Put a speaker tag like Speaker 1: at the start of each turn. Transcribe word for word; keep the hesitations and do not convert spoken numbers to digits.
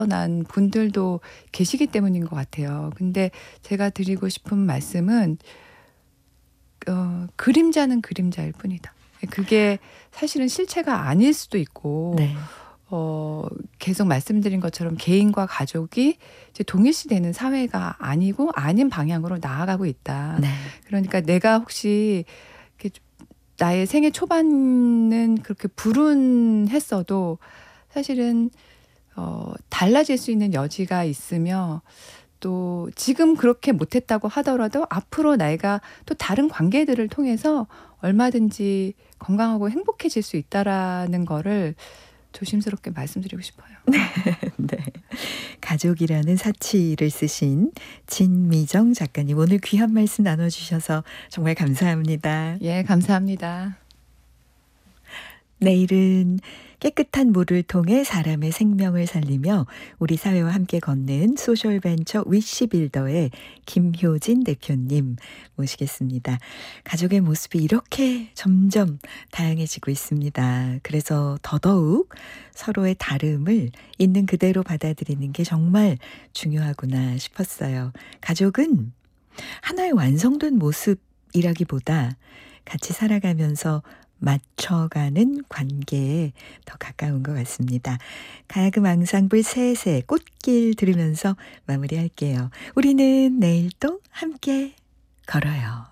Speaker 1: 난 분들도 계시기 때문인 것 같아요. 근데 제가 드리고 싶은 말씀은 어 그림자는 그림자일 뿐이다. 그게 사실은 실체가 아닐 수도 있고
Speaker 2: 네.
Speaker 1: 어 계속 말씀드린 것처럼 개인과 가족이 이제 동일시되는 사회가 아니고 아닌 방향으로 나아가고 있다.
Speaker 2: 네.
Speaker 1: 그러니까 내가 혹시 이렇게 좀 나의 생애 초반은 그렇게 불운했어도 사실은 어 달라질 수 있는 여지가 있으며 또 지금 그렇게 못했다고 하더라도 앞으로 내가 또 다른 관계들을 통해서 얼마든지 건강하고 행복해질 수 있다라는 거를 조심스럽게 말씀드리고 싶어요.
Speaker 2: 네. 가족이라는 사치를 쓰신 진미정 작가님, 오늘 귀한 말씀 나눠 주셔서 정말 감사합니다.
Speaker 1: 예, 감사합니다.
Speaker 2: 내일은 깨끗한 물을 통해 사람의 생명을 살리며 우리 사회와 함께 걷는 소셜벤처 위시빌더의 김효진 대표님 모시겠습니다. 가족의 모습이 이렇게 점점 다양해지고 있습니다. 그래서 더더욱 서로의 다름을 있는 그대로 받아들이는 게 정말 중요하구나 싶었어요. 가족은 하나의 완성된 모습이라기보다 같이 살아가면서 맞춰가는 관계에 더 가까운 것 같습니다. 가야금 앙상블 셋의 꽃길 들으면서 마무리할게요. 우리는 내일 또 함께 걸어요.